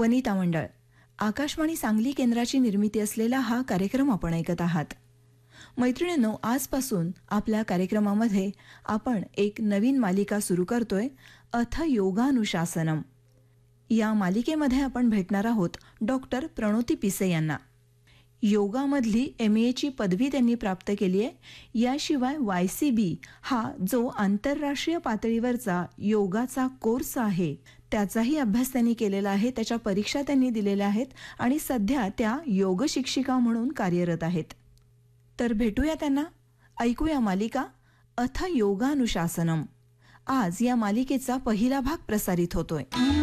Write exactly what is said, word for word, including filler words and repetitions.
वनिता मंडळ आकाशवाणी सांगली केंद्राची निर्मिती असलेला हा कार्यक्रम आपण ऐकत आहात. मैत्रिणींनो, आजपासून आपल्या कार्यक्रमामध्ये आपण एक नवीन मालिका सुरू करतोय, अथ योगानुशासनम. या मालिकेमध्ये आपण भेटणार आहोत डॉक्टर प्रणोती पिसे यांना. योगामधली एम एची पदवी त्यांनी प्राप्त केली आहे. याशिवाय वाय सी बी हा जो आंतरराष्ट्रीय पातळीवरचा योगाचा कोर्स आहे त्याचाही अभ्यास त्यांनी केलेला आहे. त्याच्या परीक्षा त्यांनी दिलेल्या आहेत आणि सध्या त्या योग शिक्षिका म्हणून कार्यरत आहेत. तर भेटूया त्यांना, ऐकूया मालिका अथ योगानुशासनम. आज या मालिकेचा पहिला भाग प्रसारित होतोय.